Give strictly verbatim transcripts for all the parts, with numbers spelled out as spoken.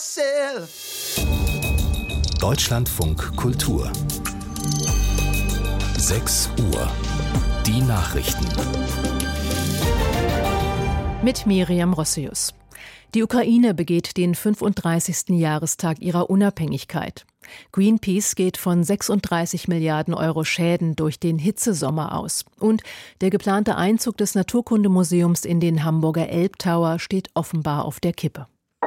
Deutschlandfunk Kultur. sechs Uhr. Die Nachrichten. Mit Miriam Rossius. Die Ukraine begeht den fünfunddreißigsten Jahrestag ihrer Unabhängigkeit. Greenpeace geht von sechsunddreißig Milliarden Euro Schäden durch den Hitzesommer aus. Und der geplante Einzug des Naturkundemuseums in den Hamburger Elbtower steht offenbar auf der Kippe.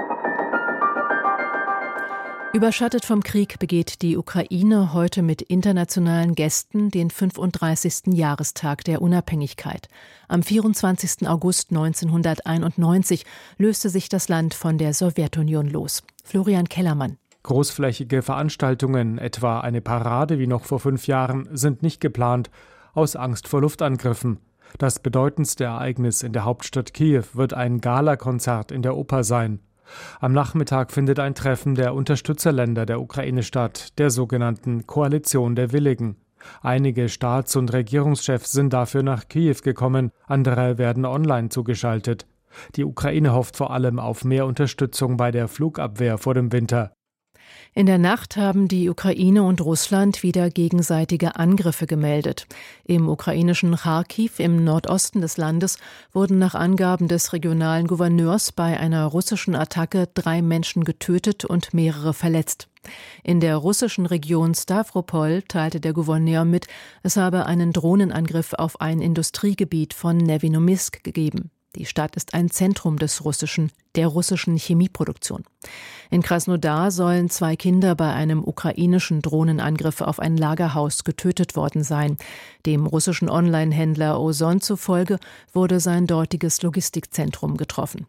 Überschattet vom Krieg begeht die Ukraine heute mit internationalen Gästen den fünfunddreißigsten Jahrestag der Unabhängigkeit. Am vierundzwanzigsten August neunzehnhunderteinundneunzig löste sich das Land von der Sowjetunion los. Florian Kellermann. Großflächige Veranstaltungen, etwa eine Parade wie noch vor fünf Jahren, sind nicht geplant, aus Angst vor Luftangriffen. Das bedeutendste Ereignis in der Hauptstadt Kiew wird ein Galakonzert in der Oper sein. Am Nachmittag findet ein Treffen der Unterstützerländer der Ukraine statt, der sogenannten Koalition der Willigen. Einige Staats- und Regierungschefs sind dafür nach Kiew gekommen, andere werden online zugeschaltet. Die Ukraine hofft vor allem auf mehr Unterstützung bei der Flugabwehr vor dem Winter. In der Nacht haben die Ukraine und Russland wieder gegenseitige Angriffe gemeldet. Im ukrainischen Charkiw im Nordosten des Landes wurden nach Angaben des regionalen Gouverneurs bei einer russischen Attacke drei Menschen getötet und mehrere verletzt. In der russischen Region Stavropol teilte der Gouverneur mit, es habe einen Drohnenangriff auf ein Industriegebiet von Nevinomysk gegeben. Die Stadt ist ein Zentrum des russischen, der russischen Chemieproduktion. In Krasnodar sollen zwei Kinder bei einem ukrainischen Drohnenangriff auf ein Lagerhaus getötet worden sein. Dem russischen Online-Händler Ozon zufolge wurde sein dortiges Logistikzentrum getroffen.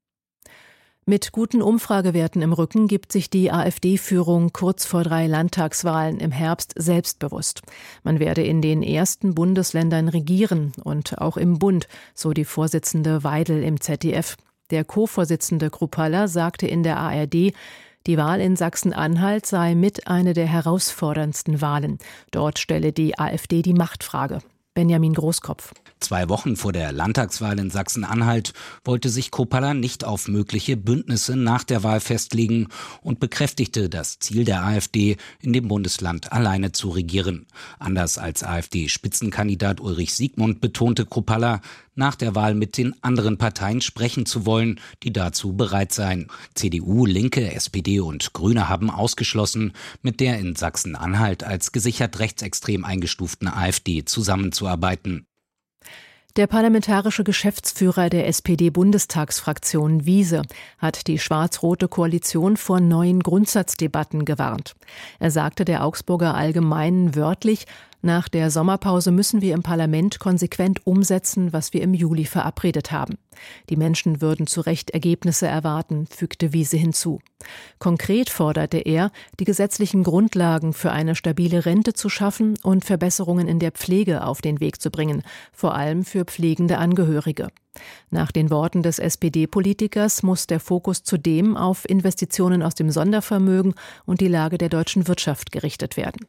Mit guten Umfragewerten im Rücken gibt sich die AfD-Führung kurz vor drei Landtagswahlen im Herbst selbstbewusst. Man werde in den ersten Bundesländern regieren und auch im Bund, so die Vorsitzende Weidel im Z D F. Der Co-Vorsitzende Kruppalla sagte in der A R D, die Wahl in Sachsen-Anhalt sei mit eine der herausforderndsten Wahlen. Dort stelle die AfD die Machtfrage. Benjamin Großkopf. Zwei Wochen vor der Landtagswahl in Sachsen-Anhalt wollte sich Kruppalla nicht auf mögliche Bündnisse nach der Wahl festlegen und bekräftigte das Ziel der AfD, in dem Bundesland alleine zu regieren. Anders als AfD-Spitzenkandidat Ulrich Siegmund betonte Kruppalla, nach der Wahl mit den anderen Parteien sprechen zu wollen, die dazu bereit seien. C D U, Linke, S P D und Grüne haben ausgeschlossen, mit der in Sachsen-Anhalt als gesichert rechtsextrem eingestuften AfD zusammenzuarbeiten. Der parlamentarische Geschäftsführer der S P D-Bundestagsfraktion Wiese hat die schwarz-rote Koalition vor neuen Grundsatzdebatten gewarnt. Er sagte der Augsburger Allgemeinen wörtlich, nach der Sommerpause müssen wir im Parlament konsequent umsetzen, was wir im Juli verabredet haben. Die Menschen würden zu Recht Ergebnisse erwarten, fügte Wiese hinzu. Konkret forderte er, die gesetzlichen Grundlagen für eine stabile Rente zu schaffen und Verbesserungen in der Pflege auf den Weg zu bringen, vor allem für pflegende Angehörige. Nach den Worten des S P D-Politikers muss der Fokus zudem auf Investitionen aus dem Sondervermögen und die Lage der deutschen Wirtschaft gerichtet werden.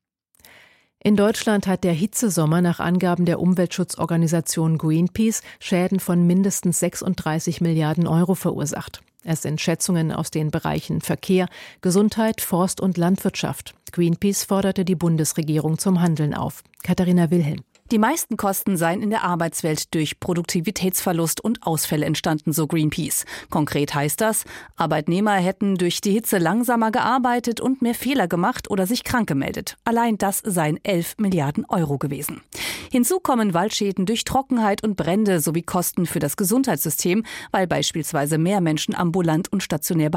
In Deutschland hat der Hitzesommer nach Angaben der Umweltschutzorganisation Greenpeace Schäden von mindestens sechsunddreißig Milliarden Euro verursacht. Es sind Schätzungen aus den Bereichen Verkehr, Gesundheit, Forst und Landwirtschaft. Greenpeace forderte die Bundesregierung zum Handeln auf. Katharina Wilhelm. Die meisten Kosten seien in der Arbeitswelt durch Produktivitätsverlust und Ausfälle entstanden, so Greenpeace. Konkret heißt das, Arbeitnehmer hätten durch die Hitze langsamer gearbeitet und mehr Fehler gemacht oder sich krank gemeldet. Allein das seien elf Milliarden Euro gewesen. Hinzu kommen Waldschäden durch Trockenheit und Brände sowie Kosten für das Gesundheitssystem, weil beispielsweise mehr Menschen ambulant und stationär